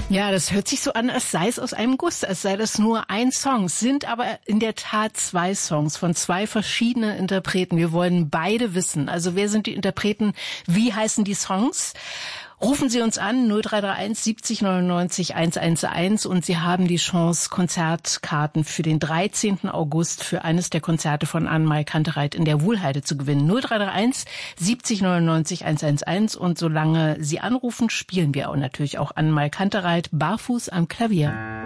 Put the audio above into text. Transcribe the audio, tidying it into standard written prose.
Ja, das hört sich so an, als sei es aus einem Guss, als sei das nur ein Song. Es sind aber in der Tat zwei Songs von zwei verschiedenen Interpreten. Wir wollen beide wissen. Also wer sind die Interpreten? Wie heißen die Songs? Rufen Sie uns an, 0331 70 99 111 und Sie haben die Chance, Konzertkarten für den 13. August für eines der Konzerte von Annemarie Kantereit in der Wuhlheide zu gewinnen. 0331 70 99 111 und solange Sie anrufen, spielen wir auch natürlich auch Annemarie Kantereit barfuß am Klavier.